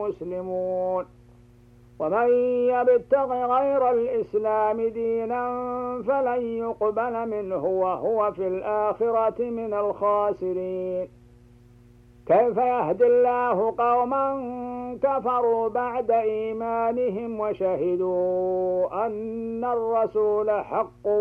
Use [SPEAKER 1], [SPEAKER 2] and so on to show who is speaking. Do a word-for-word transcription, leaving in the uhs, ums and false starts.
[SPEAKER 1] مسلمون ومن يبتغ غير الإسلام دينا فلن يقبل منه وهو في الآخرة من الخاسرين كيف يهدي الله قوما كفروا بعد إيمانهم وشهدوا أن الرسول حق